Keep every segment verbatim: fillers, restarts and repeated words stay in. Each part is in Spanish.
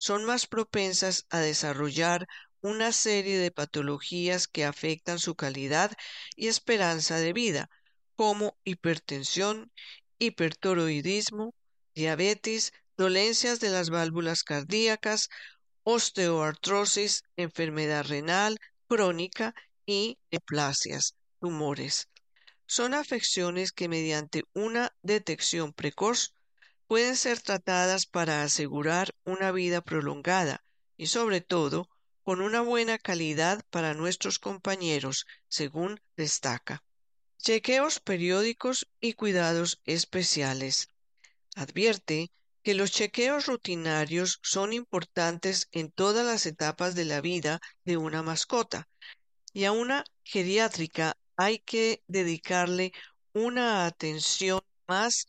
son más propensas a desarrollar una serie de patologías que afectan su calidad y esperanza de vida, como hipertensión, hipertiroidismo, diabetes, dolencias de las válvulas cardíacas, osteoartrosis, enfermedad renal crónica y neoplasias, tumores. Son afecciones que mediante una detección precoz pueden ser tratadas para asegurar una vida prolongada y sobre todo con una buena calidad para nuestros compañeros, según destaca. Chequeos periódicos y cuidados especiales. Advierte que los chequeos rutinarios son importantes en todas las etapas de la vida de una mascota y a una geriátrica hay que dedicarle una atención más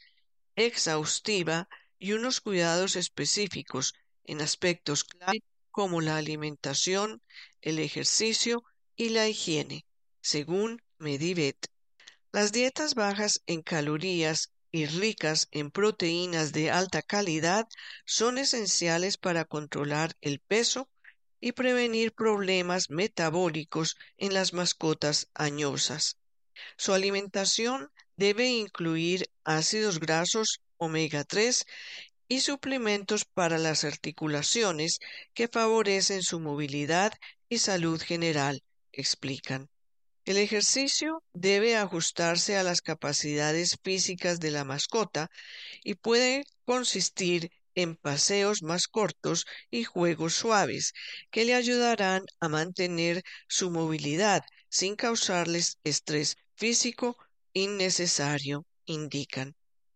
exhaustiva y unos cuidados específicos en aspectos clave como la alimentación, el ejercicio y la higiene, según Medivet. Las dietas bajas en calorías y ricas en proteínas de alta calidad son esenciales para controlar el peso y prevenir problemas metabólicos en las mascotas añosas. Su alimentación debe incluir ácidos grasos omega tres y suplementos para las articulaciones que favorecen su movilidad y salud general, explican. El ejercicio debe ajustarse a las capacidades físicas de la mascota y puede consistir en paseos más cortos y juegos suaves que le ayudarán a mantener su movilidad sin causarles estrés físico innecesario, indican.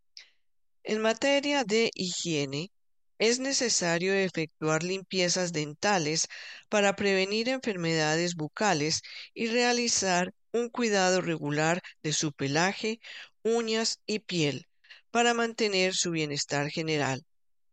En materia de higiene, es necesario efectuar limpiezas dentales para prevenir enfermedades bucales y realizar un cuidado regular de su pelaje, uñas y piel para mantener su bienestar general.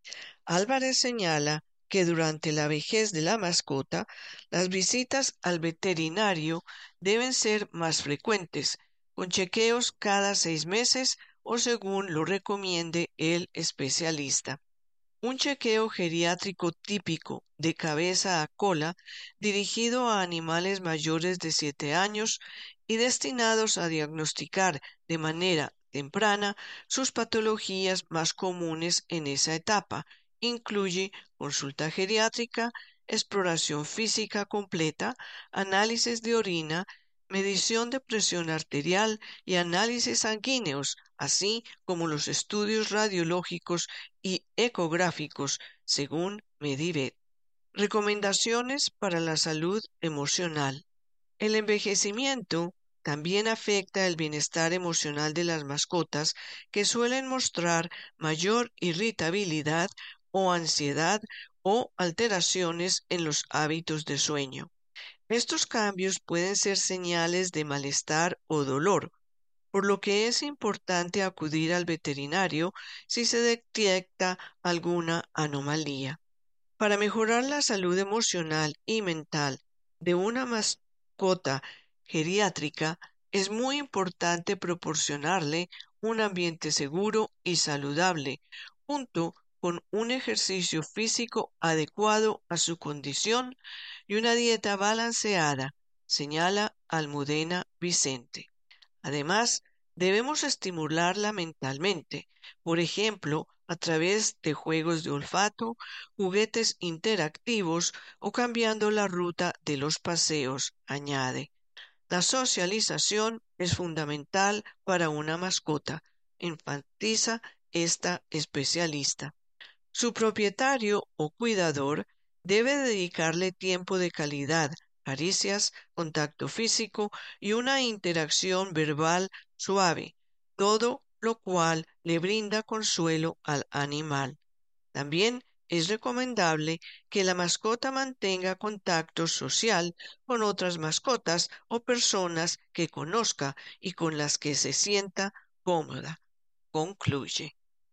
Álvarez señala que durante la vejez de la mascota, las visitas al veterinario deben ser más frecuentes, con chequeos cada seis meses o según lo recomiende el especialista. Un chequeo geriátrico típico de cabeza a cola dirigido a animales mayores de siete años y destinados a diagnosticar de manera temprana sus patologías más comunes en esa etapa incluye consulta geriátrica, exploración física completa, análisis de orina, medición de presión arterial y análisis sanguíneos, así como los estudios radiológicos y ecográficos, según Medivet. Recomendaciones para la salud emocional. El envejecimiento también afecta el bienestar emocional de las mascotas, que suelen mostrar mayor irritabilidad o ansiedad o alteraciones en los hábitos de sueño. Estos cambios pueden ser señales de malestar o dolor, por lo que es importante acudir al veterinario si se detecta alguna anomalía. Para mejorar la salud emocional y mental de una mascota geriátrica, es muy importante proporcionarle un ambiente seguro y saludable, junto con un ejercicio físico adecuado a su condición y una dieta balanceada, señala Almudena Vicente. Además, debemos estimularla mentalmente, por ejemplo, a través de juegos de olfato, juguetes interactivos o cambiando la ruta de los paseos, añade. La socialización es fundamental para una mascota, enfatiza esta especialista. Su propietario o cuidador debe dedicarle tiempo de calidad, caricias, contacto físico y una interacción verbal suave, todo lo cual le brinda consuelo al animal. También es recomendable que la mascota mantenga contacto social con otras mascotas o personas que conozca y con las que se sienta cómoda. Concluye.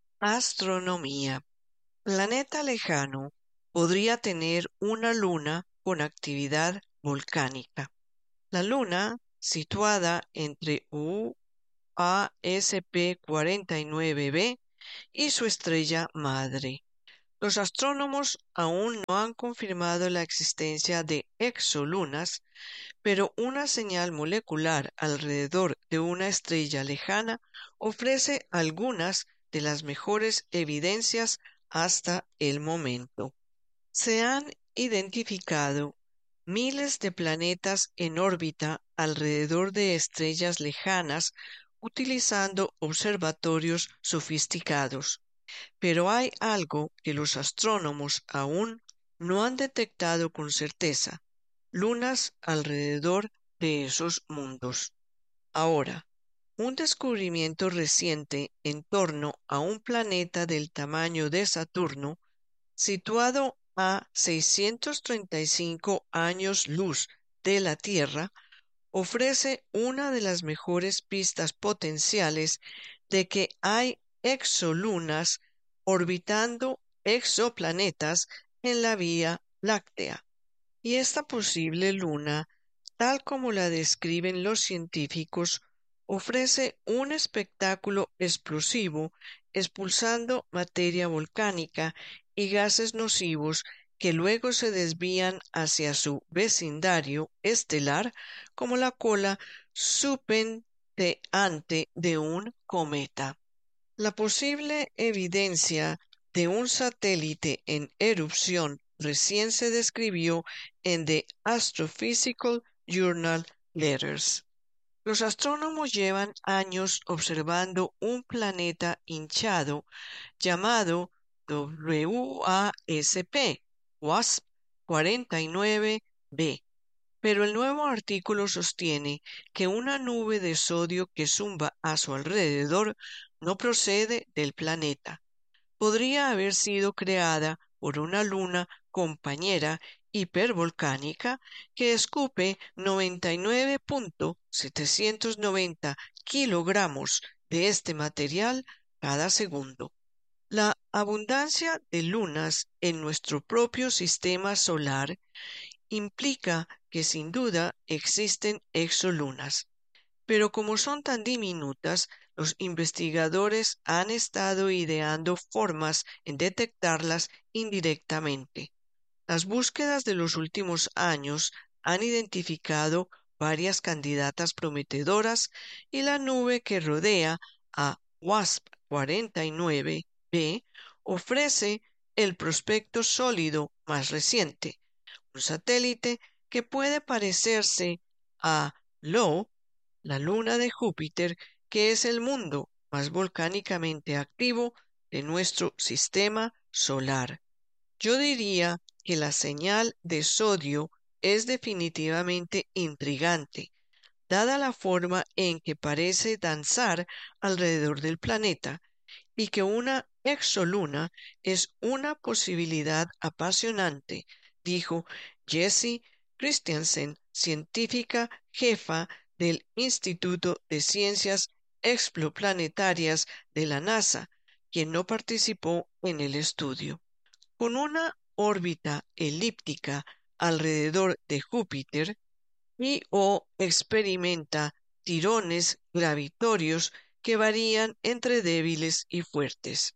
Astronomía. Planeta lejano podría tener una luna con actividad volcánica. La luna, situada entre U A S P cuarenta y nueve b y su estrella madre, Los astrónomos aún no han confirmado la existencia de exolunas, pero una señal molecular alrededor de una estrella lejana ofrece algunas de las mejores evidencias hasta el momento. Se han identificado miles de planetas en órbita alrededor de estrellas lejanas utilizando observatorios sofisticados, pero hay algo que los astrónomos aún no han detectado con certeza: lunas alrededor de esos mundos. Ahora, un descubrimiento reciente en torno a un planeta del tamaño de Saturno, situado a seiscientos treinta y cinco años luz de la Tierra, ofrece una de las mejores pistas potenciales de que hay exolunas orbitando exoplanetas en la Vía Láctea. Y esta posible luna, tal como la describen los científicos, ofrece un espectáculo explosivo expulsando materia volcánica y gases nocivos que luego se desvían hacia su vecindario estelar como la cola serpenteante de un cometa. La posible evidencia de un satélite en erupción recién se describió en The Astrophysical Journal Letters. Los astrónomos llevan años observando un planeta hinchado llamado WASP, WASP cuarenta y nueve b, pero el nuevo artículo sostiene que una nube de sodio que zumba a su alrededor no procede del planeta. Podría haber sido creada por una luna compañera hipervolcánica que escupe noventa y nueve punto setecientos noventa kilogramos de este material cada segundo. La abundancia de lunas en nuestro propio sistema solar implica que sin duda existen exolunas, pero como son tan diminutas, los investigadores han estado ideando formas en detectarlas indirectamente. Las búsquedas de los últimos años han identificado varias candidatas prometedoras y la nube que rodea a WASP cuarenta y nueve b ofrece el prospecto sólido más reciente, un satélite que puede parecerse a Io, la luna de Júpiter, que es el mundo más volcánicamente activo de nuestro sistema solar. Yo diría que la señal de sodio es definitivamente intrigante, dada la forma en que parece danzar alrededor del planeta, y que una exoluna es una posibilidad apasionante, dijo Jessie Christiansen, científica jefa del Instituto de Ciencias Exoplanetarias de la NASA, quien no participó en el estudio. Con una órbita elíptica alrededor de Júpiter, y o experimenta tirones gravitorios que varían entre débiles y fuertes.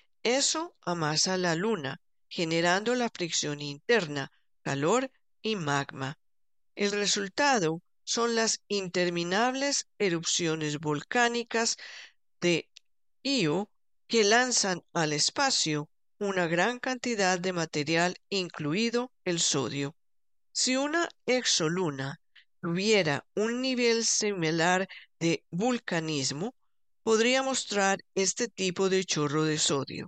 Eso amasa la luna, generando la fricción interna, calor y magma. El resultado son las interminables erupciones volcánicas de Io que lanzan al espacio una gran cantidad de material, incluido el sodio. Si una exoluna tuviera un nivel similar de vulcanismo, podría mostrar este tipo de chorro de sodio.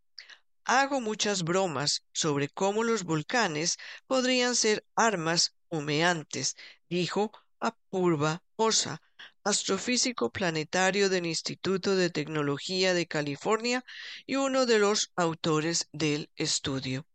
Hago muchas bromas sobre cómo los volcanes podrían ser armas humeantes, dijo Apurva Oza, astrofísico planetario del Instituto de Tecnología de California y uno de los autores del estudio.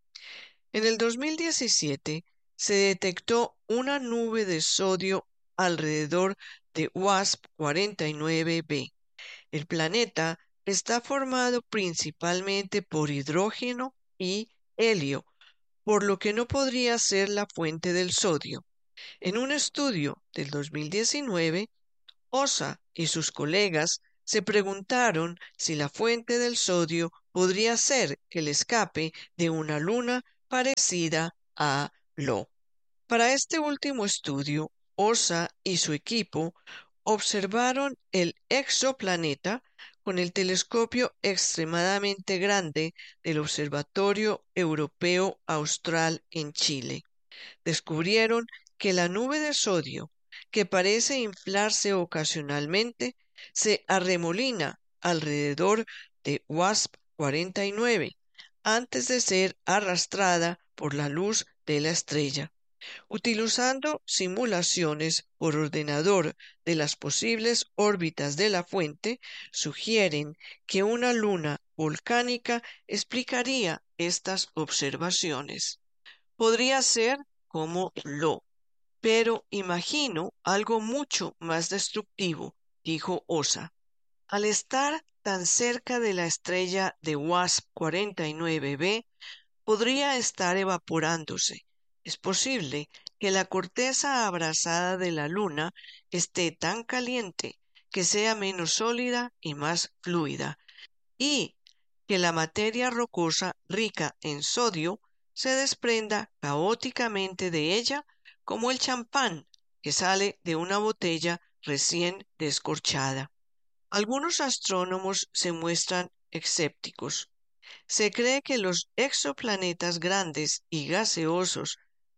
En el dos mil diecisiete se detectó una nube de sodio alrededor de WASP cuarenta y nueve b. El planeta está formado principalmente por hidrógeno y helio, por lo que no podría ser la fuente del sodio. En un estudio del dos mil diecinueve, Oza y sus colegas Se preguntaron si la fuente del sodio podría ser el escape de una luna parecida a Lo. Para este último estudio, Osa y su equipo observaron el exoplaneta con el telescopio extremadamente grande del Observatorio Europeo Austral en Chile. Descubrieron que la nube de sodio, que parece inflarse ocasionalmente, se arremolina alrededor de WASP cuarenta y nueve antes de ser arrastrada por la luz de la estrella. Utilizando simulaciones por ordenador de las posibles órbitas de la fuente, sugieren que una luna volcánica explicaría estas observaciones. Podría ser como Lo, pero imagino algo mucho más destructivo, dijo Osa. Al estar tan cerca de la estrella de WASP cuarenta y nueve b, podría estar evaporándose. Es posible que la corteza abrasada de la luna esté tan caliente que sea menos sólida y más fluida, y que la materia rocosa rica en sodio se desprenda caóticamente de ella como el champán que sale de una botella recién descorchada. Algunos astrónomos se muestran escépticos. Se cree que los exoplanetas grandes y gaseosos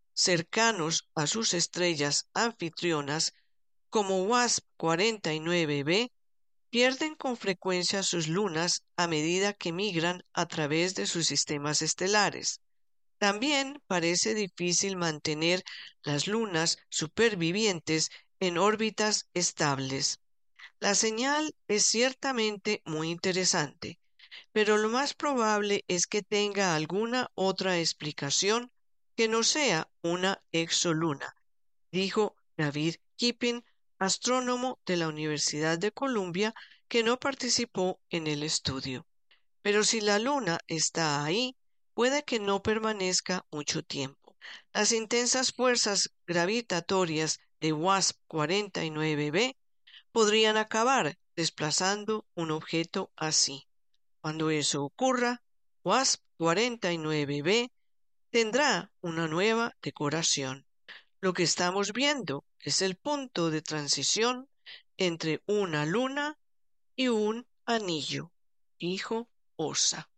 cercanos a sus estrellas anfitrionas, como WASP cuarenta y nueve b, pierden con frecuencia sus lunas a medida que migran a través de sus sistemas estelares. También parece difícil mantener las lunas supervivientes en órbitas estables. La señal es ciertamente muy interesante, pero lo más probable es que tenga alguna otra explicación que no sea una exoluna, dijo David Kipping, astrónomo de la Universidad de Columbia, que no participó en el estudio. Pero si la luna está ahí, puede que no permanezca mucho tiempo. Las intensas fuerzas gravitatorias de WASP cuarenta y nueve b podrían acabar desplazando un objeto así. Cuando eso ocurra, WASP cuarenta y nueve b tendrá una nueva decoración. Lo que estamos viendo es el punto de transición entre una luna y un anillo, dijo Osa.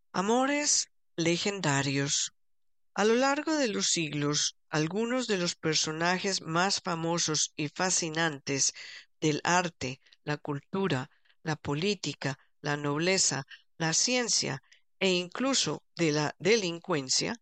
Amores legendarios. A lo largo de los siglos, algunos de los personajes más famosos y fascinantes del arte, la cultura, la política, la nobleza, la ciencia e incluso de la delincuencia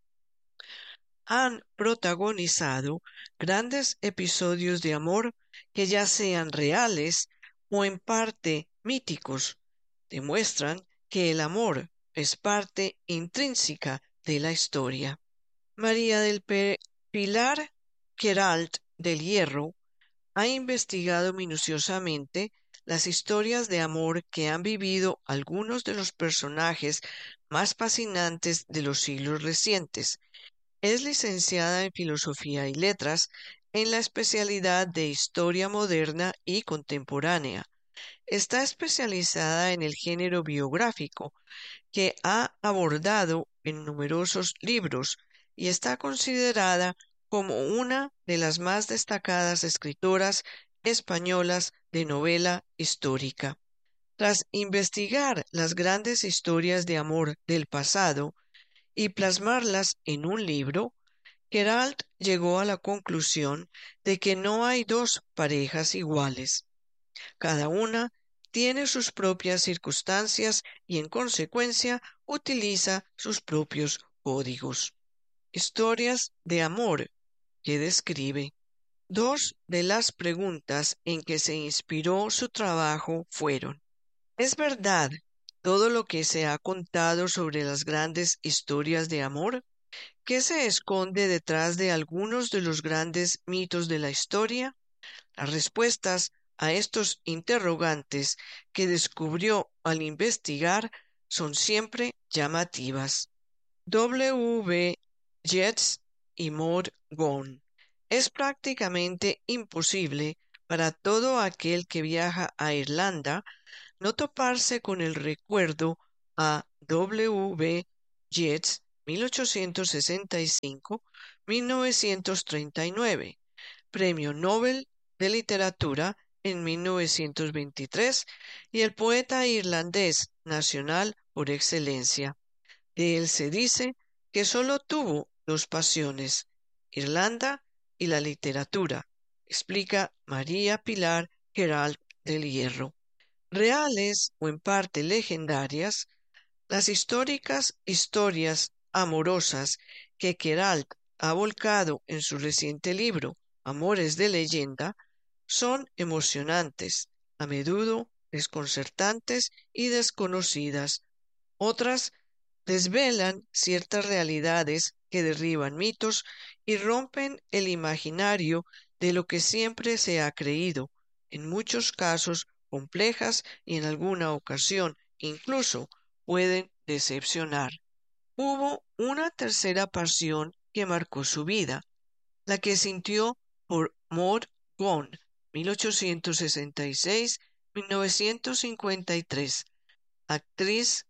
han protagonizado grandes episodios de amor que, ya sean reales o en parte míticos, demuestran que el amor es parte intrínseca de la historia. María del Pilar Queralt del Hierro ha investigado minuciosamente las historias de amor que han vivido algunos de los personajes más fascinantes de los siglos recientes. Es licenciada en Filosofía y Letras en la especialidad de Historia Moderna y Contemporánea. Está especializada en el género biográfico, que ha abordado en numerosos libros, y está considerada como una de las más destacadas escritoras españolas de novela histórica. Tras investigar las grandes historias de amor del pasado y plasmarlas en un libro, Queralt llegó a la conclusión de que no hay dos parejas iguales. Cada una tiene sus propias circunstancias y, en consecuencia, utiliza sus propios códigos. Historias de amor que describe. Dos de las preguntas en que se inspiró su trabajo fueron: ¿es verdad todo lo que se ha contado sobre las grandes historias de amor? ¿Qué se esconde detrás de algunos de los grandes mitos de la historia? Las respuestas a estos interrogantes que descubrió al investigar son siempre llamativas. W. B. Yeats y Maud Gonne. Es prácticamente imposible para todo aquel que viaja a Irlanda no toparse con el recuerdo a W. B. Yeats, mil ochocientos sesenta y cinco a mil novecientos treinta y nueve, Premio Nobel de Literatura en mil novecientos veintitrés y el poeta irlandés nacional por excelencia. De él se dice que solo tuvo dos pasiones, Irlanda y la literatura, explica María Pilar Queralt del Hierro. Reales o en parte legendarias, las históricas historias amorosas que Queralt ha volcado en su reciente libro Amores de leyenda son emocionantes, a menudo desconcertantes y desconocidas. Otras desvelan ciertas realidades que derriban mitos y rompen el imaginario de lo que siempre se ha creído, en muchos casos complejas y en alguna ocasión incluso pueden decepcionar. Hubo una tercera pasión que marcó su vida, la que sintió por Maud Gonne, mil ochocientos sesenta y seis a mil novecientos cincuenta y tres, actriz,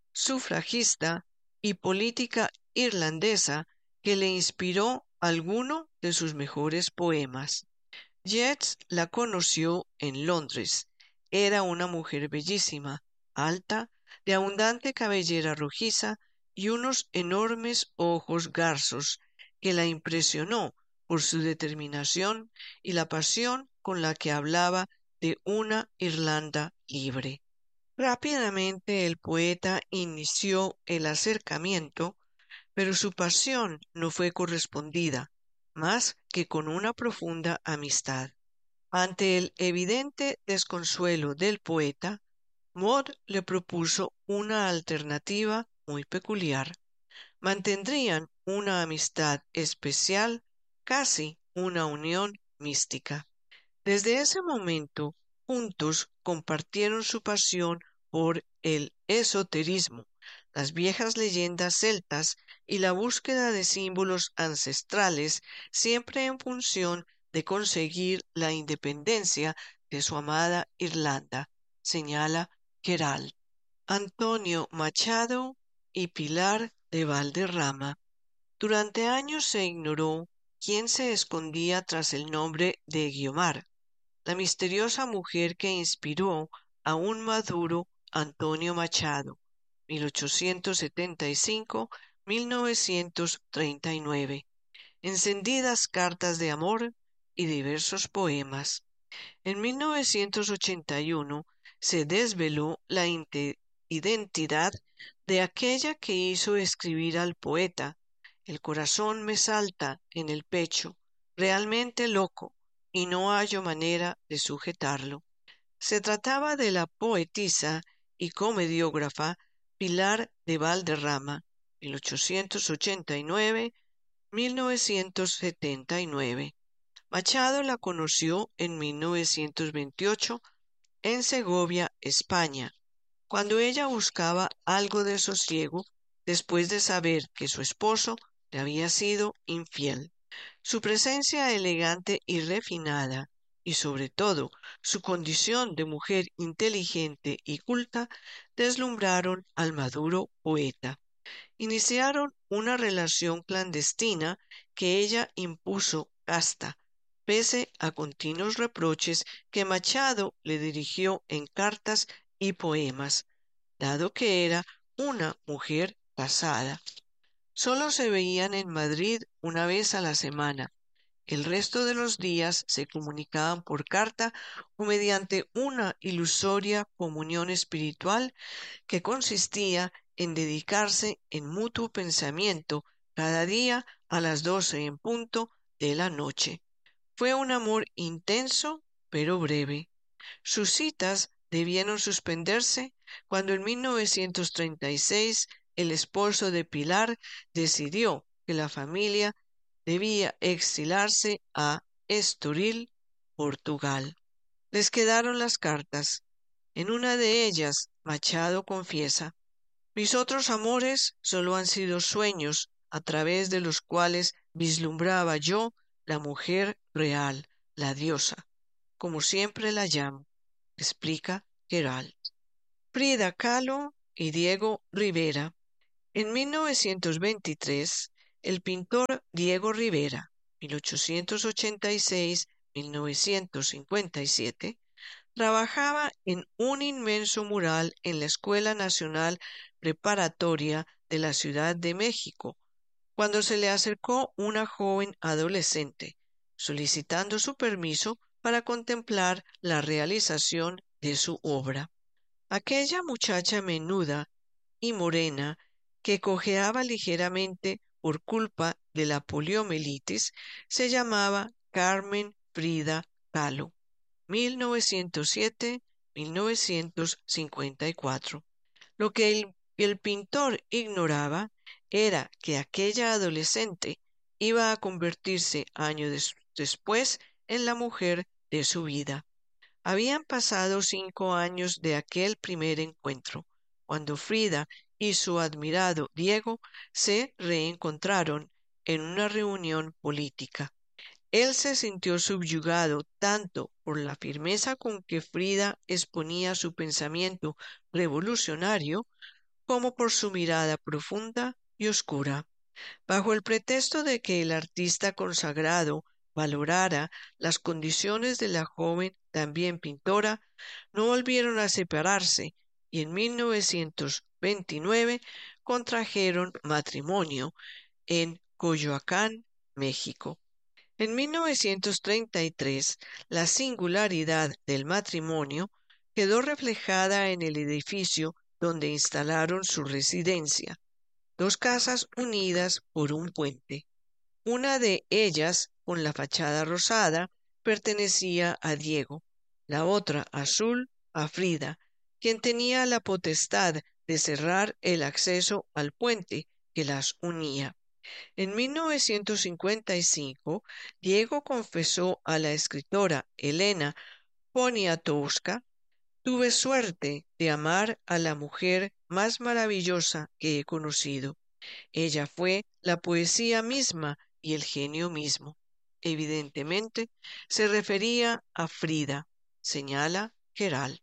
sufragista y política irlandesa que le inspiró alguno de sus mejores poemas. Yeats la conoció en Londres. Era una mujer bellísima, alta, de abundante cabellera rojiza y unos enormes ojos garzos que la impresionó por su determinación y la pasión con la que hablaba de una Irlanda libre. Rápidamente el poeta inició el acercamiento, pero su pasión no fue correspondida, más que con una profunda amistad. Ante el evidente desconsuelo del poeta, Maud le propuso una alternativa muy peculiar. Mantendrían una amistad especial, casi una unión mística. Desde ese momento, juntos compartieron su pasión por el esoterismo, las viejas leyendas celtas y la búsqueda de símbolos ancestrales, siempre en función de conseguir la independencia de su amada Irlanda, señala Queralt. Antonio Machado y Pilar de Valderrama. Durante años se ignoró quién se escondía tras el nombre de Guiomar, la misteriosa mujer que inspiró a un maduro Antonio Machado, mil ochocientos setenta y cinco a mil novecientos treinta y nueve, encendidas cartas de amor y diversos poemas. En mil novecientos ochenta y uno se desveló la identidad de aquella que hizo escribir al poeta. El corazón me salta en el pecho, realmente loco, y no hallo manera de sujetarlo. Se trataba de la poetisa y comediógrafa Pilar de Valderrama, mil ochocientos ochenta y nueve a mil novecientos setenta y nueve. Machado la conoció en mil novecientos veintiocho en Segovia, España, cuando ella buscaba algo de sosiego después de saber que su esposo le había sido infiel. Su presencia elegante y refinada, y sobre todo su condición de mujer inteligente y culta, deslumbraron al maduro poeta. Iniciaron una relación clandestina que ella impuso casta, pese a continuos reproches que Machado le dirigió en cartas y poemas, dado que era una mujer casada. Solo se veían en Madrid una vez a la semana. El resto de los días se comunicaban por carta o mediante una ilusoria comunión espiritual que consistía en dedicarse en mutuo pensamiento cada día a las doce en punto de la noche. Fue un amor intenso pero breve. Sus citas debieron suspenderse cuando en mil novecientos treinta y seis el esposo de Pilar decidió que la familia debía exilarse a Estoril, Portugal. Les quedaron las cartas. En una de ellas, Machado confiesa: mis otros amores solo han sido sueños a través de los cuales vislumbraba yo la mujer real, la diosa, como siempre la llamo, explica Queralt. Frida Kahlo y Diego Rivera. En mil novecientos veintitrés, el pintor Diego Rivera, mil ochocientos ochenta y seis a mil novecientos cincuenta y siete, trabajaba en un inmenso mural en la Escuela Nacional Preparatoria de la Ciudad de México, cuando se le acercó una joven adolescente, solicitando su permiso para contemplar la realización de su obra. Aquella muchacha menuda y morena, que cojeaba ligeramente por culpa de la poliomielitis, se llamaba Carmen Frida Kahlo, mil novecientos siete a mil novecientos cincuenta y cuatro. Lo que el, el pintor ignoraba era que aquella adolescente iba a convertirse años des- después en la mujer de su vida. Habían pasado cinco años de aquel primer encuentro, cuando Frida y su admirado Diego se reencontraron en una reunión política. Él se sintió subyugado tanto por la firmeza con que Frida exponía su pensamiento revolucionario como por su mirada profunda y oscura. Bajo el pretexto de que el artista consagrado valorara las condiciones de la joven, también pintora, no volvieron a separarse y en mil novecientos veintinueve contrajeron matrimonio en Coyoacán, México. En mil novecientos treinta y tres, la singularidad del matrimonio quedó reflejada en el edificio donde instalaron su residencia, dos casas unidas por un puente. Una de ellas, con la fachada rosada, pertenecía a Diego, la otra azul a Frida, quien tenía la potestad de cerrar el acceso al puente que las unía. En mil novecientos cincuenta y cinco, Diego confesó a la escritora Elena Poniatowska: «Tuve suerte de amar a la mujer más maravillosa que he conocido. Ella fue la poesía misma y el genio mismo». Evidentemente, se refería a Frida, señala Gerald.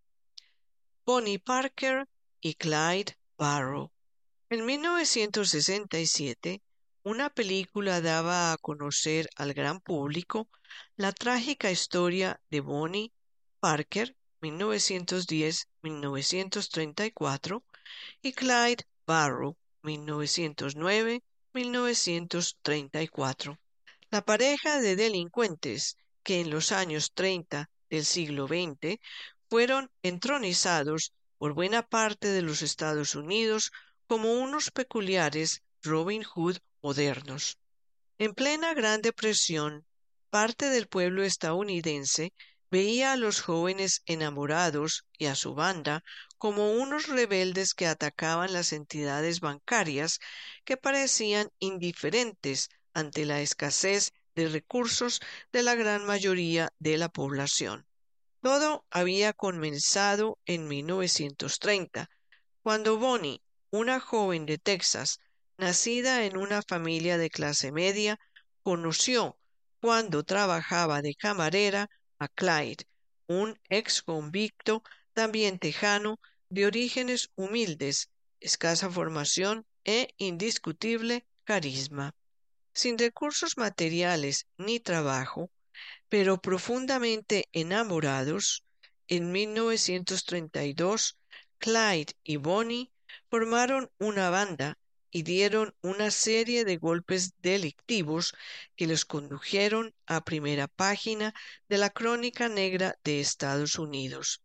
Bonnie Parker y Clyde Barrow. En mil novecientos sesenta y siete, una película daba a conocer al gran público la trágica historia de Bonnie Parker, mil novecientos diez a mil novecientos treinta y cuatro, y Clyde Barrow, mil novecientos nueve a mil novecientos treinta y cuatro. La pareja de delincuentes que en los años treinta del siglo veinte fueron entronizados por buena parte de los Estados Unidos como unos peculiares Robin Hood modernos. En plena Gran Depresión, parte del pueblo estadounidense veía a los jóvenes enamorados y a su banda como unos rebeldes que atacaban las entidades bancarias que parecían indiferentes ante la escasez de recursos de la gran mayoría de la población. Todo había comenzado en mil novecientos treinta, cuando Bonnie, una joven de Texas, nacida en una familia de clase media, conoció, cuando trabajaba de camarera, a Clyde, un ex convicto también tejano, de orígenes humildes, escasa formación e indiscutible carisma. Sin recursos materiales ni trabajo, pero profundamente enamorados, en mil novecientos treinta y dos, Clyde y Bonnie formaron una banda y dieron una serie de golpes delictivos que los condujeron a primera página de la Crónica Negra de Estados Unidos.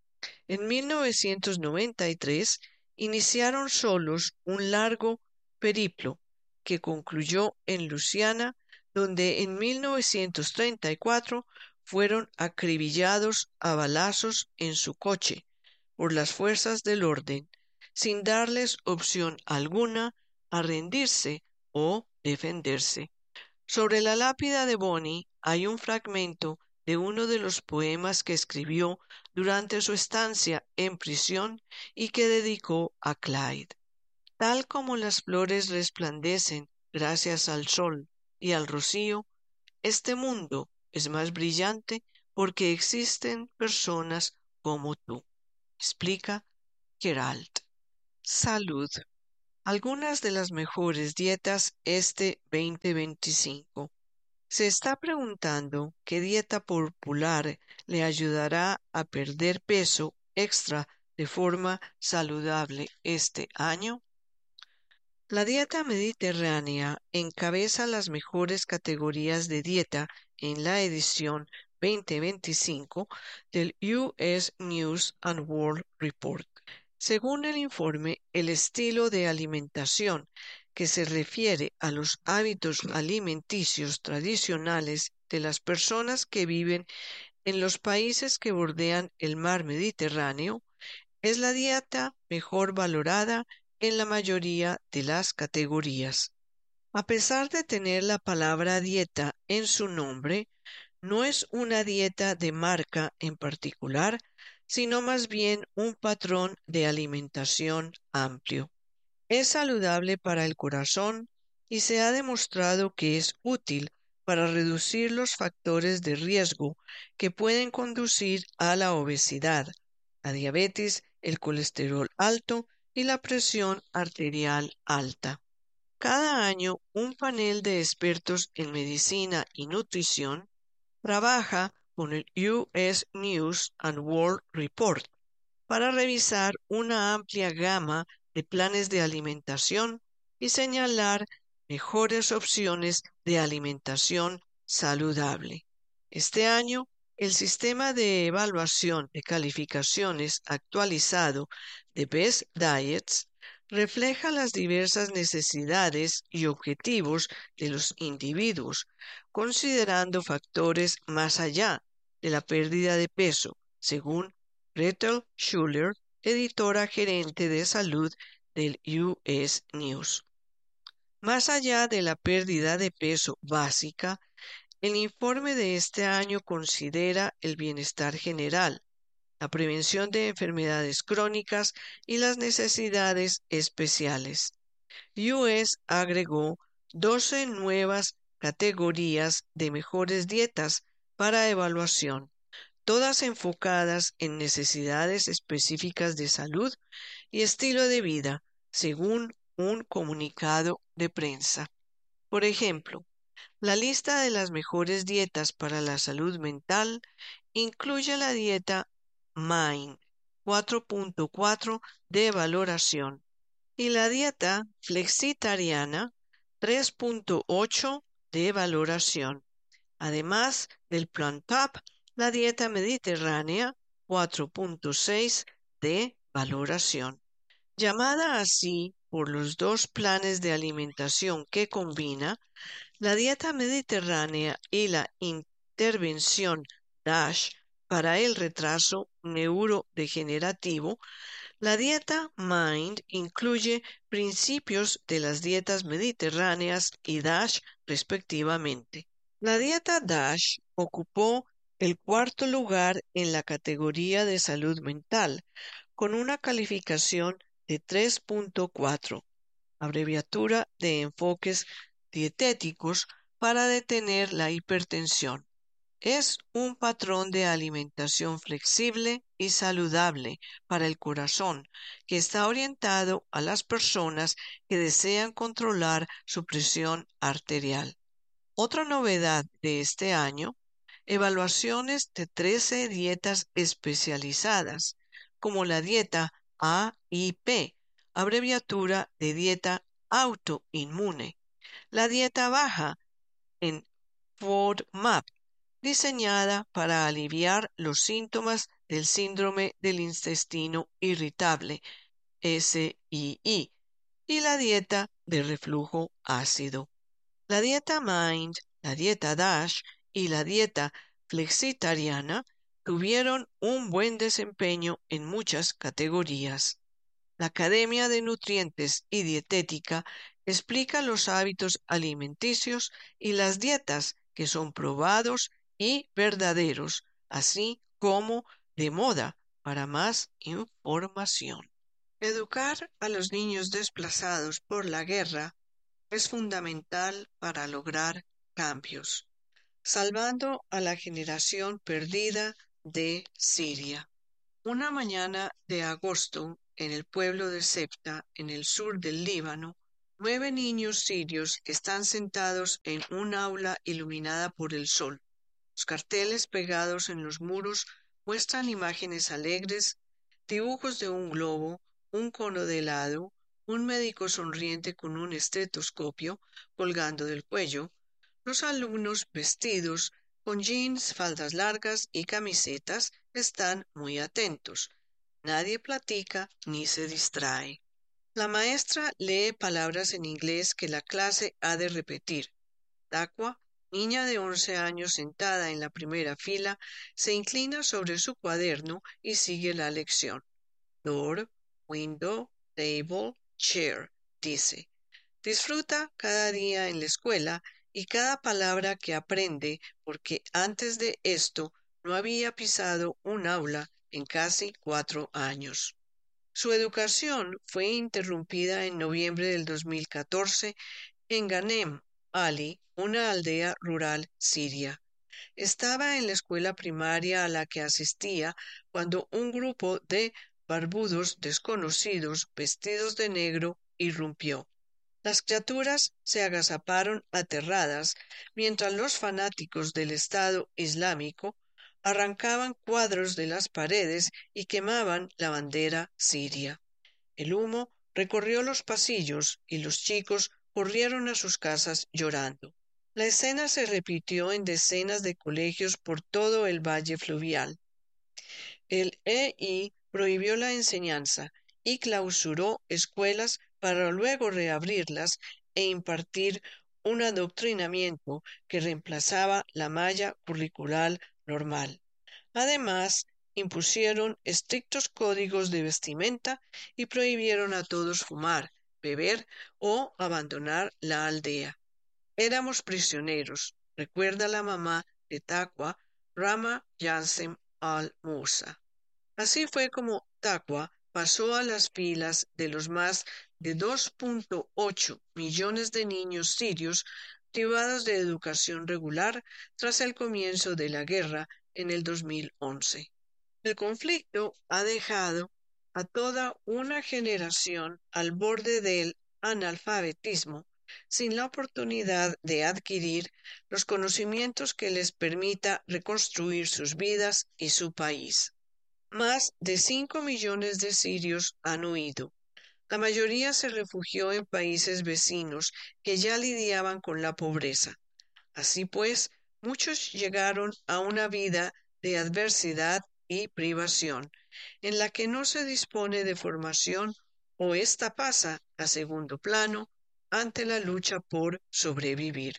En mil novecientos noventa y tres iniciaron solos un largo periplo que concluyó en Luisiana, donde en mil novecientos treinta y cuatro fueron acribillados a balazos en su coche por las fuerzas del orden, sin darles opción alguna a rendirse o defenderse. Sobre la lápida de Bonnie hay un fragmento de uno de los poemas que escribió durante su estancia en prisión y que dedicó a Clyde. Tal como las flores resplandecen gracias al sol y al rocío, este mundo es más brillante porque existen personas como tú, explica Geralt. Salud. Algunas de las mejores dietas este veinte veinticinco. Se está preguntando qué dieta popular le ayudará a perder peso extra de forma saludable este año. La dieta mediterránea encabeza las mejores categorías de dieta en la edición veinte veinticinco del U S News and World Report. Según el informe, el estilo de alimentación que se refiere a los hábitos alimenticios tradicionales de las personas que viven en los países que bordean el mar Mediterráneo es la dieta mejor valorada en la mayoría de las categorías. A pesar de tener la palabra dieta en su nombre, no es una dieta de marca en particular, sino más bien un patrón de alimentación amplio. Es saludable para el corazón y se ha demostrado que es útil para reducir los factores de riesgo que pueden conducir a la obesidad, la diabetes, el colesterol alto y la presión arterial alta. Cada año, un panel de expertos en medicina y nutrición trabaja con el U S News and World Report para revisar una amplia gama de planes de alimentación y señalar mejores opciones de alimentación saludable. Este año, el sistema de evaluación de calificaciones actualizado de Best Diets refleja las diversas necesidades y objetivos de los individuos, considerando factores más allá de la pérdida de peso, según Gretel Schuller, editora gerente de salud del U S News. Más allá de la pérdida de peso básica, el informe de este año considera el bienestar general, la prevención de enfermedades crónicas y las necesidades especiales. U S agregó doce nuevas categorías de mejores dietas para evaluación, todas enfocadas en necesidades específicas de salud y estilo de vida, según un comunicado de prensa. Por ejemplo, la lista de las mejores dietas para la salud mental incluye la dieta Mind cuatro punto cuatro de valoración y la dieta flexitariana tres punto ocho de valoración, además del Plan T A P, la dieta mediterránea cuatro punto seis de valoración. Llamada así por los dos planes de alimentación que combina, la dieta mediterránea y la intervención DASH para el retraso neurodegenerativo, la dieta Mind incluye principios de las dietas mediterráneas y DASH respectivamente. La dieta DASH ocupó el cuarto lugar en la categoría de salud mental, con una calificación de tres punto cuatro, abreviatura de enfoques dietéticos para detener la hipertensión. Es un patrón de alimentación flexible y saludable para el corazón que está orientado a las personas que desean controlar su presión arterial. Otra novedad de este año, evaluaciones de trece dietas especializadas, como la dieta A I P, abreviatura de dieta autoinmune, la dieta baja en FODMAP, diseñada para aliviar los síntomas del síndrome del intestino irritable, S I I, y la dieta de reflujo ácido. La dieta Mind, la dieta DASH y la dieta flexitariana tuvieron un buen desempeño en muchas categorías. La Academia de Nutrientes y Dietética explica los hábitos alimenticios y las dietas que son probados y verdaderos, así como de moda. Para más información. Educar a los niños desplazados por la guerra es fundamental para lograr cambios, salvando a la generación perdida de Siria. Una mañana de agosto en el pueblo de Septa, en el sur del Líbano, nueve niños sirios están sentados en un aula iluminada por el sol. Los carteles pegados en los muros muestran imágenes alegres, dibujos de un globo, un cono de helado, un médico sonriente con un estetoscopio colgando del cuello. Los alumnos, vestidos con jeans, faldas largas y camisetas, están muy atentos. Nadie platica ni se distrae. La maestra lee palabras en inglés que la clase ha de repetir. Taqwa, niña de once años sentada en la primera fila, se inclina sobre su cuaderno y sigue la lección. Door, window, table, chair, dice. Disfruta cada día en la escuela y cada palabra que aprende porque antes de esto no había pisado un aula en casi cuatro años. Su educación fue interrumpida en noviembre del dos mil catorce en Ghanem Ali, una aldea rural siria. Estaba en la escuela primaria a la que asistía cuando un grupo de barbudos desconocidos vestidos de negro irrumpió. Las criaturas se agazaparon aterradas mientras los fanáticos del Estado Islámico arrancaban cuadros de las paredes y quemaban la bandera siria. El humo recorrió los pasillos y los chicos corrieron a sus casas llorando. La escena se repitió en decenas de colegios por todo el valle fluvial. El E I prohibió la enseñanza y clausuró escuelas para luego reabrirlas e impartir un adoctrinamiento que reemplazaba la malla curricular normal. Además, impusieron estrictos códigos de vestimenta y prohibieron a todos fumar, beber o abandonar la aldea. Éramos prisioneros, recuerda la mamá de Taqwa, Rama Yassem al-Musa. Así fue como Taqwa pasó a las filas de los más de dos punto ocho millones de niños sirios privados de educación regular tras el comienzo de la guerra en el dos mil once. El conflicto ha dejado a toda una generación al borde del analfabetismo, sin la oportunidad de adquirir los conocimientos que les permita reconstruir sus vidas y su país. Más de cinco millones de sirios han huido. La mayoría se refugió en países vecinos que ya lidiaban con la pobreza. Así pues, muchos llegaron a una vida de adversidad y privación, en la que no se dispone de formación o ésta pasa a segundo plano ante la lucha por sobrevivir.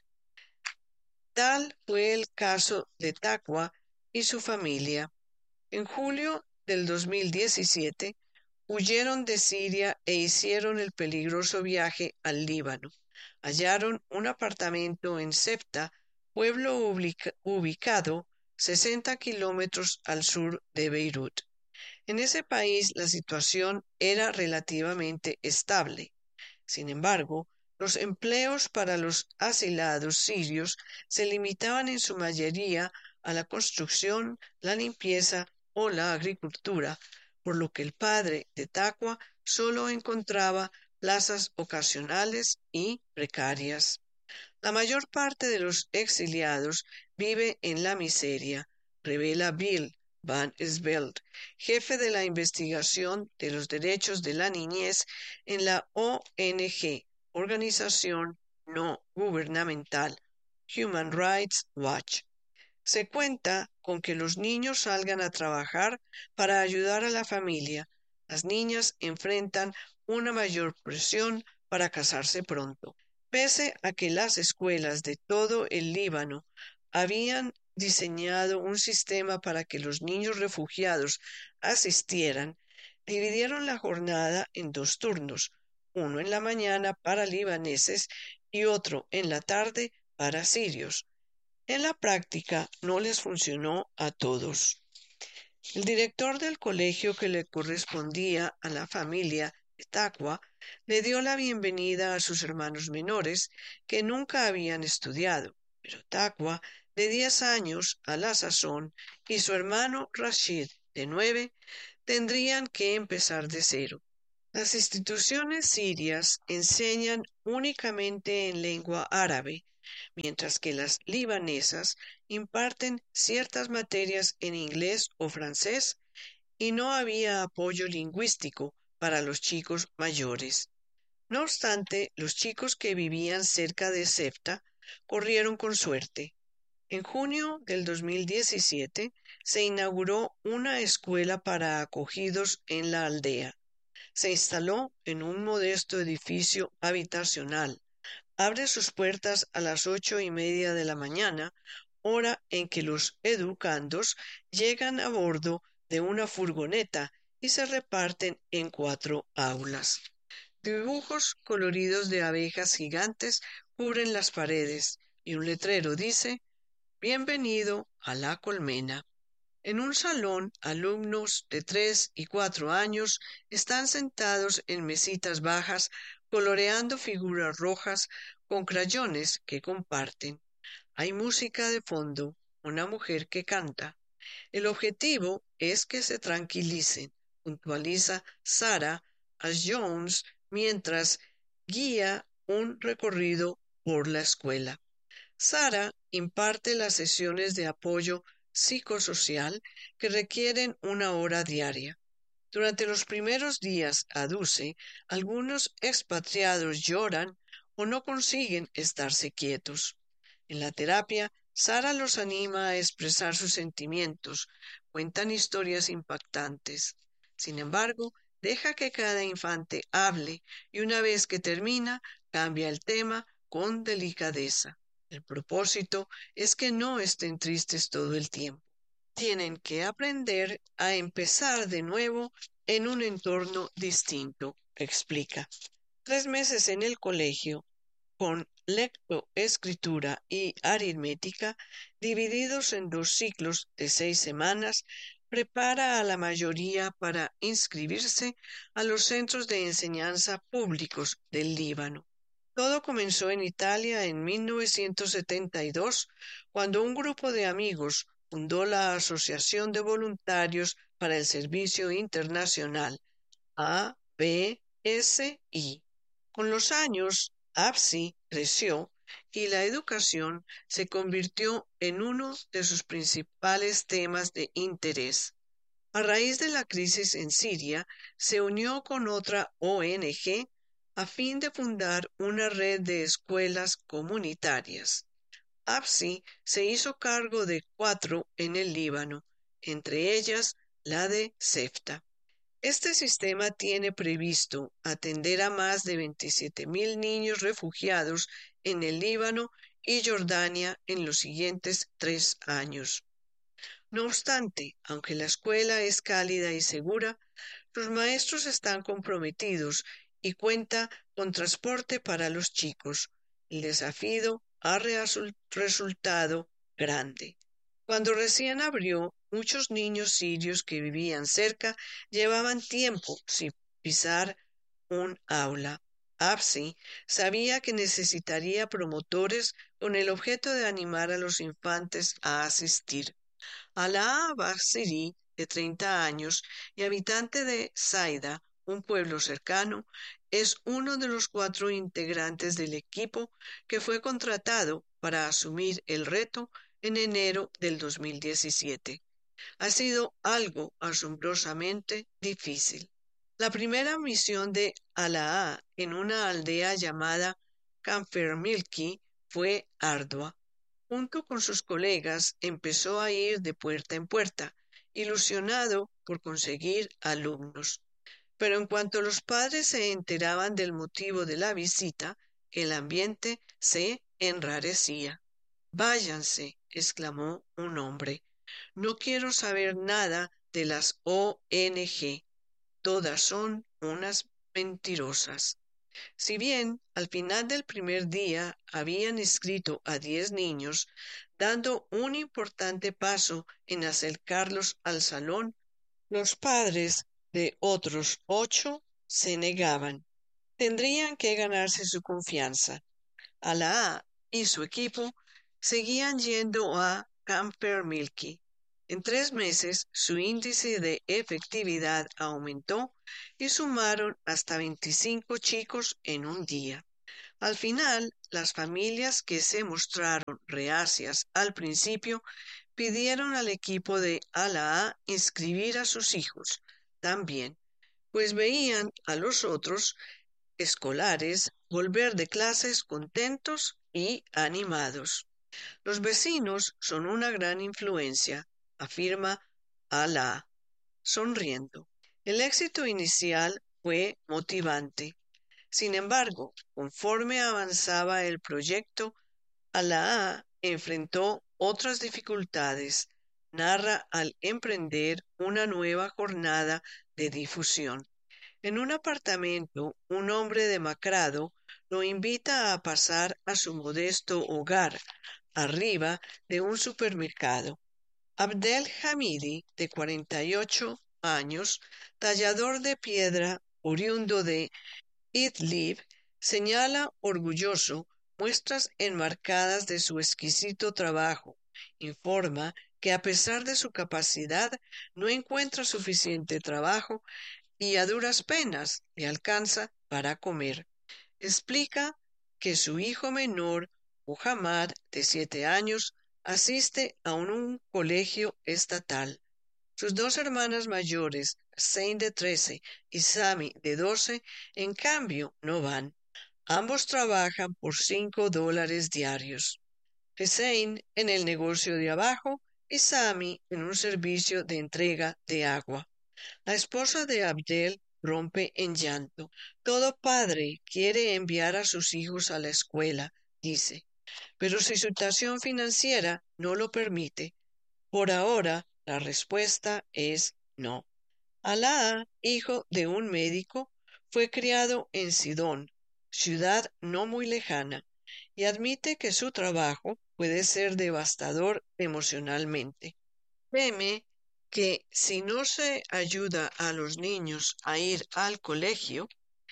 Tal fue el caso de Taqwa y su familia. En julio del dos mil diecisiete, huyeron de Siria e hicieron el peligroso viaje al Líbano. Hallaron un apartamento en Septa, pueblo ubica- ubicado sesenta kilómetros al sur de Beirut. En ese país la situación era relativamente estable. Sin embargo, los empleos para los asilados sirios se limitaban en su mayoría a la construcción, la limpieza o la agricultura, por lo que el padre de Taqwa solo encontraba plazas ocasionales y precarias. La mayor parte de los exiliados vive en la miseria, revela Bill Van Esveld, jefe de la investigación de los derechos de la niñez en la O N G, organización no gubernamental, Human Rights Watch. Se cuenta con que los niños salgan a trabajar para ayudar a la familia. Las niñas enfrentan una mayor presión para casarse pronto. Pese a que las escuelas de todo el Líbano habían diseñado un sistema para que los niños refugiados asistieran, dividieron la jornada en dos turnos, uno en la mañana para libaneses y otro en la tarde para sirios. En la práctica no les funcionó a todos. El director del colegio que le correspondía a la familia de Taqwa le dio la bienvenida a sus hermanos menores que nunca habían estudiado, pero Taqwa, de diez años a la sazón, y su hermano Rashid, de nueve, tendrían que empezar de cero. Las instituciones sirias enseñan únicamente en lengua árabe, mientras que las libanesas imparten ciertas materias en inglés o francés y no había apoyo lingüístico para los chicos mayores. No obstante, los chicos que vivían cerca de Ceuta corrieron con suerte. En junio del dos mil diecisiete se inauguró una escuela para acogidos en la aldea. Se instaló en un modesto edificio habitacional. Abre sus puertas a las ocho y media de la mañana, hora en que los educandos llegan a bordo de una furgoneta y se reparten en cuatro aulas. Dibujos coloridos de abejas gigantes cubren las paredes y un letrero dice: Bienvenido a la colmena. En un salón, alumnos de tres y cuatro años están sentados en mesitas bajas coloreando figuras rojas con crayones que comparten. Hay música de fondo, una mujer que canta. El objetivo es que se tranquilicen, puntualiza Sarah a Jones mientras guía un recorrido por la escuela. Sarah imparte las sesiones de apoyo psicosocial que requieren una hora diaria. Durante los primeros días, aduce, algunos expatriados lloran o no consiguen estarse quietos. En la terapia, Sara los anima a expresar sus sentimientos, cuentan historias impactantes. Sin embargo, deja que cada infante hable y una vez que termina, cambia el tema con delicadeza. El propósito es que no estén tristes todo el tiempo. Tienen que aprender a empezar de nuevo en un entorno distinto, explica. Tres meses en el colegio, con lectoescritura y aritmética, divididos en dos ciclos de seis semanas, prepara a la mayoría para inscribirse a los centros de enseñanza públicos del Líbano. Todo comenzó en Italia en mil novecientos setenta y dos, cuando un grupo de amigos fundó la Asociación de Voluntarios para el Servicio Internacional, A B S I. Con los años, A B S I creció y la educación se convirtió en uno de sus principales temas de interés. A raíz de la crisis en Siria, se unió con otra O N G a fin de fundar una red de escuelas comunitarias. A B S I se hizo cargo de cuatro en el Líbano, entre ellas la de Ceuta. Este sistema tiene previsto atender a más de veintisiete mil niños refugiados en el Líbano y Jordania en los siguientes tres años. No obstante, aunque la escuela es cálida y segura, los maestros están comprometidos y cuenta con transporte para los chicos. El desafío ha resultado grande. Cuando recién abrió, muchos niños sirios que vivían cerca llevaban tiempo sin pisar un aula. A B S I sabía que necesitaría promotores con el objeto de animar a los infantes a asistir. Alaa Basiri, de treinta años y habitante de Saida, un pueblo cercano, es uno de los cuatro integrantes del equipo que fue contratado para asumir el reto en enero del dos mil diecisiete. Ha sido algo asombrosamente difícil. La primera misión de Alaa en una aldea llamada Campermilki fue ardua. Junto con sus colegas empezó a ir de puerta en puerta, ilusionado por conseguir alumnos. Pero en cuanto los padres se enteraban del motivo de la visita, el ambiente se enrarecía. Váyanse, exclamó un hombre. No quiero saber nada de las O N G. Todas son unas mentirosas. Si bien al final del primer día habían inscrito a diez niños, dando un importante paso en acercarlos al salón, los padres de otros ocho se negaban. Tendrían que ganarse su confianza. Alaa y su equipo seguían yendo a Campermilki. En tres meses su índice de efectividad aumentó y sumaron hasta veinticinco chicos en un día. Al final, las familias que se mostraron reacias al principio pidieron al equipo de Ala A inscribir a sus hijos también, pues veían a los otros escolares volver de clases contentos y animados. Los vecinos son una gran influencia, afirma Ala, sonriendo. El éxito inicial fue motivante. Sin embargo, conforme avanzaba el proyecto, Ala enfrentó otras dificultades, narra al emprender una nueva jornada de difusión. En un apartamento, un hombre demacrado lo invita a pasar a su modesto hogar, arriba de un supermercado. Abdel Hamidi, de cuarenta y ocho años, tallador de piedra oriundo de Idlib, señala orgulloso muestras enmarcadas de su exquisito trabajo. Informa que a pesar de su capacidad no encuentra suficiente trabajo y a duras penas le alcanza para comer. Explica que su hijo menor, Muhammad, de siete años, asiste a un, un colegio estatal. Sus dos hermanas mayores, Zain de trece y Sami de doce, en cambio no van. Ambos trabajan por cinco dólares diarios. Hussein en el negocio de abajo y Sami en un servicio de entrega de agua. La esposa de Abdel rompe en llanto. Todo padre quiere enviar a sus hijos a la escuela, dice, pero su situación financiera no lo permite. Por ahora, la respuesta es no. Alaa, hijo de un médico, fue criado en Sidón, ciudad no muy lejana, y admite que su trabajo puede ser devastador emocionalmente. Teme que si no se ayuda a los niños a ir al colegio,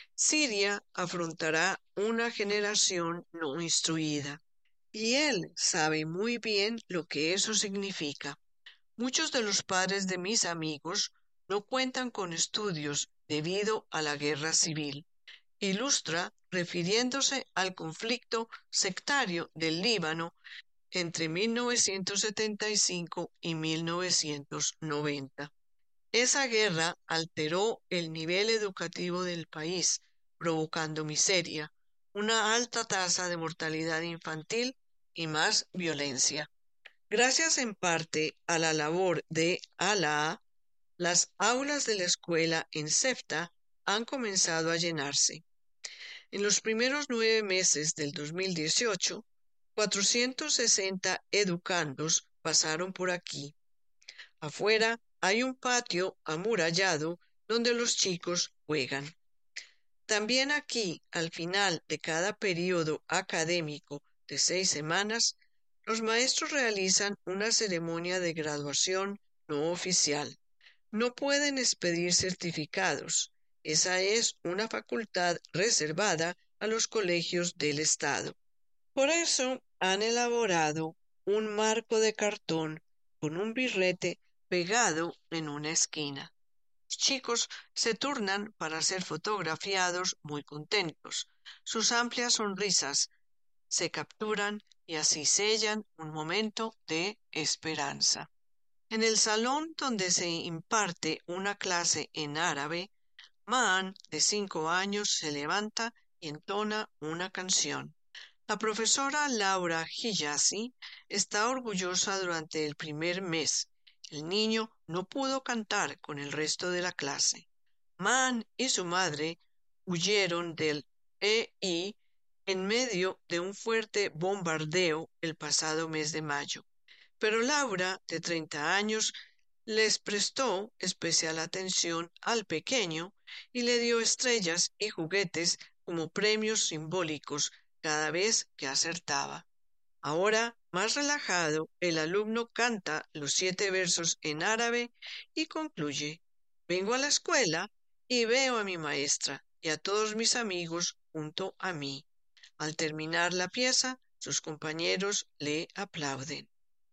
Siria afrontará una generación no instruida. Y él sabe muy bien lo que eso significa. Muchos de los padres de mis amigos no cuentan con estudios debido a la guerra civil. Ilustra refiriéndose al conflicto sectario del Líbano entre mil novecientos setenta y cinco y mil novecientos noventa. Esa guerra alteró el nivel educativo del país, provocando miseria, una alta tasa de mortalidad infantil y más violencia. Gracias en parte a la labor de Ala, las aulas de la escuela en Ceuta han comenzado a llenarse. En los primeros nueve meses del dos mil dieciocho, cuatrocientos sesenta educandos pasaron por aquí. Afuera hay un patio amurallado donde los chicos juegan. También aquí, al final de cada periodo académico de seis semanas, los maestros realizan una ceremonia de graduación no oficial. No pueden expedir certificados. Esa es una facultad reservada a los colegios del Estado. Por eso han elaborado un marco de cartón con un birrete pegado en una esquina. Los chicos se turnan para ser fotografiados muy contentos. Sus amplias sonrisas se capturan y así sellan un momento de esperanza. En el salón donde se imparte una clase en árabe, Maan, de cinco años, se levanta y entona una canción. La profesora Laura Hijazi está orgullosa durante el primer mes. El niño no pudo cantar con el resto de la clase. Maan y su madre huyeron del E I en medio de un fuerte bombardeo el pasado mes de mayo. Pero Laura, de treinta años, les prestó especial atención al pequeño y le dio estrellas y juguetes como premios simbólicos cada vez que acertaba. Ahora, más relajado, el alumno canta los siete versos en árabe y concluye: vengo a la escuela y veo a mi maestra y a todos mis amigos junto a mí. Al terminar la pieza, sus compañeros le aplauden.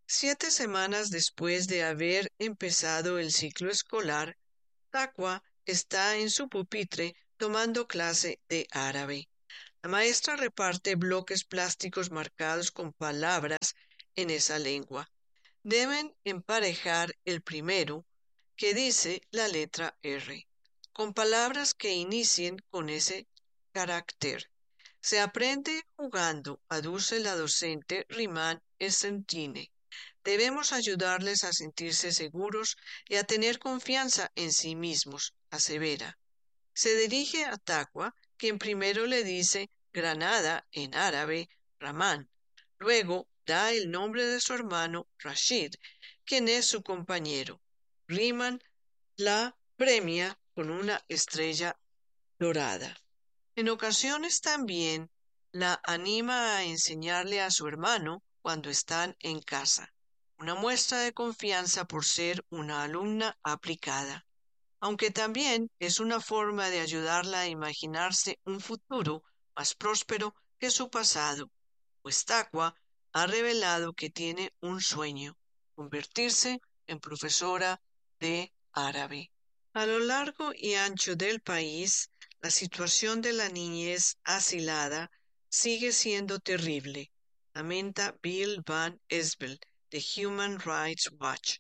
Siete semanas después de haber empezado el ciclo escolar, Taqwa está en su pupitre tomando clase de árabe. La maestra reparte bloques plásticos marcados con palabras en esa lengua. Deben emparejar el primero, que dice la letra R, con palabras que inicien con ese carácter. Se aprende jugando, aduce la docente Riman Essentine. Debemos ayudarles a sentirse seguros y a tener confianza en sí mismos, asevera. Se dirige a Taqwa, quien primero le dice Granada en árabe, Ramán. Luego da el nombre de su hermano Rashid, quien es su compañero. Riman la premia con una estrella dorada. En ocasiones también la anima a enseñarle a su hermano cuando están en casa, una muestra de confianza por ser una alumna aplicada, aunque también es una forma de ayudarla a imaginarse un futuro más próspero que su pasado, pues Taqwa ha revelado que tiene un sueño, convertirse en profesora de árabe. A lo largo y ancho del país, la situación de la niñez asilada sigue siendo terrible, lamenta Bill Van Esbel de Human Rights Watch.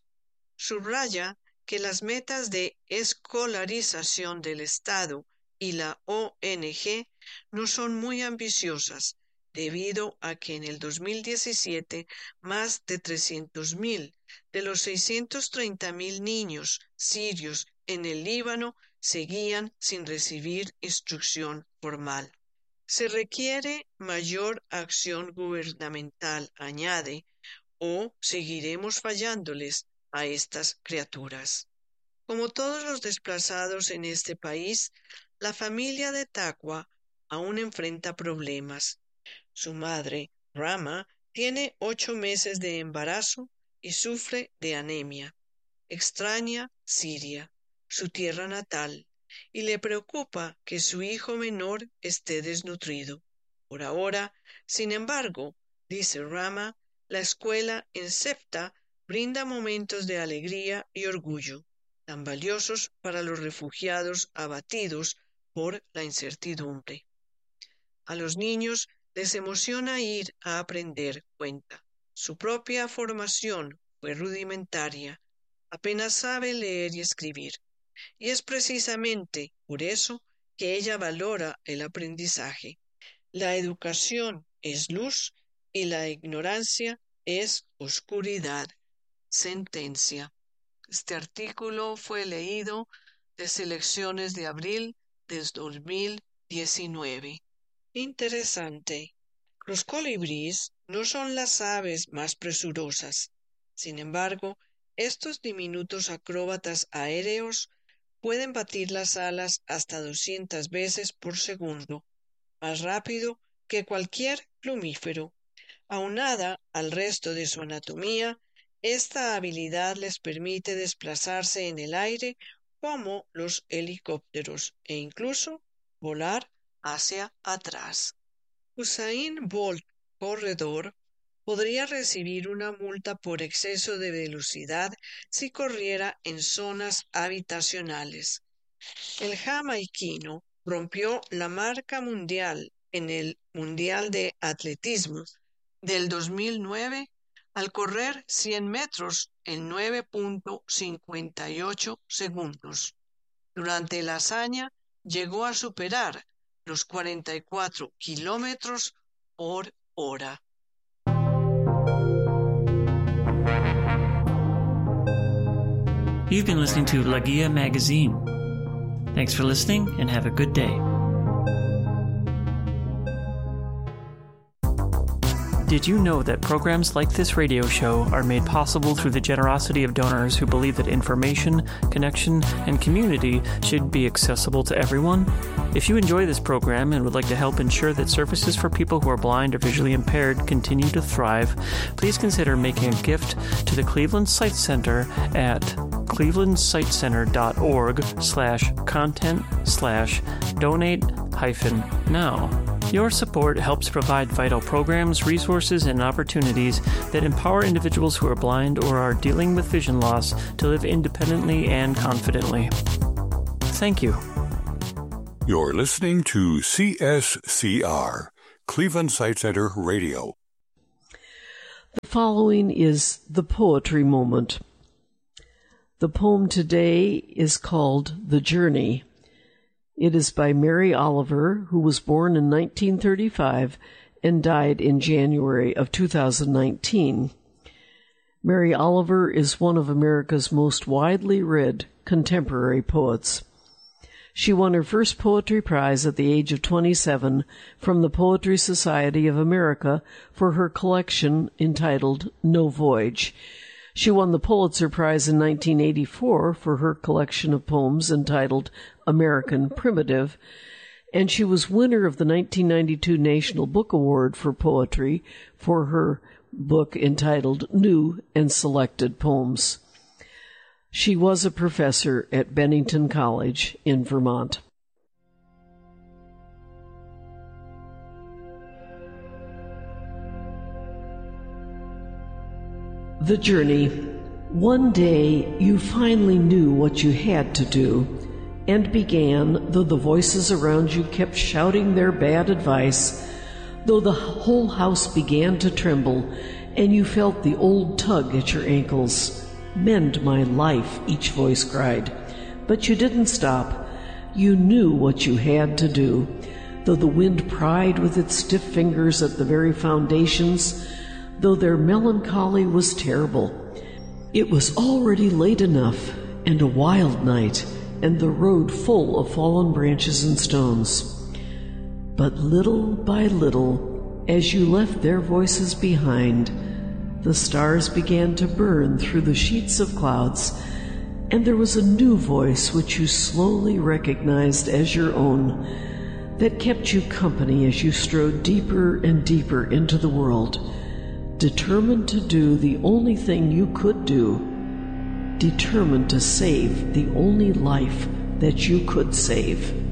Subraya que las metas de escolarización del Estado y la O N G no son muy ambiciosas, debido a que en el dos mil diecisiete más de trescientos mil de los seiscientos treinta mil niños sirios en el Líbano seguían sin recibir instrucción formal. Se requiere mayor acción gubernamental, añade, o seguiremos fallándoles a estas criaturas. Como todos los desplazados en este país, la familia de Taqwa aún enfrenta problemas. Su madre, Rama, tiene ocho meses de embarazo y sufre de anemia. Extraña Siria, su tierra natal, y le preocupa que su hijo menor esté desnutrido. Por ahora, sin embargo, dice Rama, la escuela en Septa brinda momentos de alegría y orgullo, tan valiosos para los refugiados abatidos por la incertidumbre. A los niños les emociona ir a aprender, cuenta. Su propia formación fue rudimentaria, apenas sabe leer y escribir, y es precisamente por eso que ella valora el aprendizaje. La educación es luz y la ignorancia es oscuridad. Sentencia. Este artículo fue leído de Selecciones de abril de dos mil diecinueve. Interesante. Los colibríes no son las aves más presurosas. Sin embargo, estos diminutos acróbatas aéreos pueden batir las alas hasta doscientas veces por segundo, más rápido que cualquier plumífero. Aunada al resto de su anatomía, esta habilidad les permite desplazarse en el aire como los helicópteros e incluso volar hacia atrás. Usain Bolt, corredor, podría recibir una multa por exceso de velocidad si corriera en zonas habitacionales. El jamaiquino rompió la marca mundial en el Mundial de Atletismo del dos mil nueve al correr cien metros en nueve punto cincuenta y ocho segundos. Durante la hazaña llegó a superar los cuarenta y cuatro kilómetros por hora. You've been listening to La Guia Magazine. Thanks for listening and have a good day. Did you know that programs like this radio show are made possible through the generosity of donors who believe that information, connection, and community should be accessible to everyone? If you enjoy this program and would like to help ensure that services for people who are blind or visually impaired continue to thrive, please consider making a gift to the Cleveland Sight Center at clevelandsightcenter.org slash content slash donate hyphen now. Your support helps provide vital programs, resources, and opportunities that empower individuals who are blind or are dealing with vision loss to live independently and confidently. Thank you. You're listening to C S C R, Cleveland Sight Center Radio. The following is the Poetry Moment. The poem today is called The Journey. It is by Mary Oliver, who was born in nineteen thirty-five and died in January of two thousand nineteen. Mary Oliver is one of America's most widely read contemporary poets. She won her first poetry prize at the age of twenty-seven from the Poetry Society of America for her collection entitled No Voyage. She won the Pulitzer Prize in nineteen eighty-four for her collection of poems entitled American Primitive, and she was winner of the nineteen ninety-two National Book Award for Poetry for her book entitled New and Selected Poems. She was a professor at Bennington College in Vermont. The Journey. One day you finally knew what you had to do, and began, though the voices around you kept shouting their bad advice, though the whole house began to tremble, and you felt the old tug at your ankles. Mend my life, each voice cried. But you didn't stop. You knew what you had to do, though the wind pried with its stiff fingers at the very foundations, though their melancholy was terrible. It was already late enough, and a wild night, and the road full of fallen branches and stones. But little by little, as you left their voices behind, the stars began to burn through the sheets of clouds, and there was a new voice which you slowly recognized as your own, that kept you company as you strode deeper and deeper into the world, determined to do the only thing you could do, determined to save the only life that you could save.